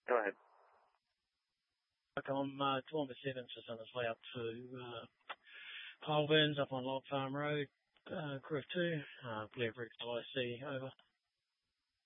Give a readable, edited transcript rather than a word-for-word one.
Go ahead. Look, I'm 2-7, just on his way up to Pile Burns up on Log Farm Road, Group 2, Blair Briggs LIC, over.